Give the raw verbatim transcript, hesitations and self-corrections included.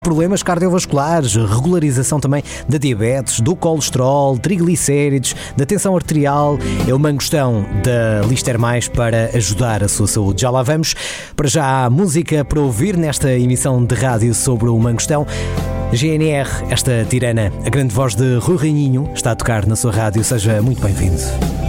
Problemas cardiovasculares, regularização também da diabetes, do colesterol, triglicéridos, da tensão arterial. É o mangostão da Lister Mais para ajudar a sua saúde. Já lá vamos. Para já há música para ouvir nesta emissão de rádio sobre o mangostão. G N R, esta tirana, a grande voz de Rui Reininho, está a tocar na sua rádio. Seja muito bem-vindo.